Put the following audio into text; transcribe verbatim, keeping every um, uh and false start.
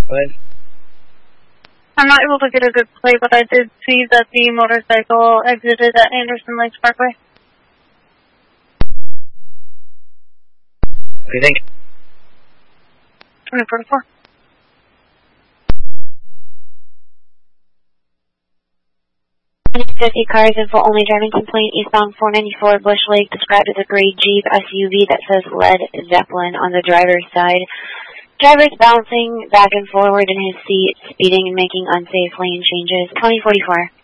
What? I'm not able to get a good play, but I did see that the motorcycle exited at Anderson Lakes Parkway. What do you think? twenty-four to four. fifty cars in full only driving complaint eastbound four ninety-four Bush Lake, described as a gray Jeep S U V that says Led Zeppelin on the driver's side. Driver's bouncing back and forward in his seat, speeding and making unsafe lane changes. twenty forty-four.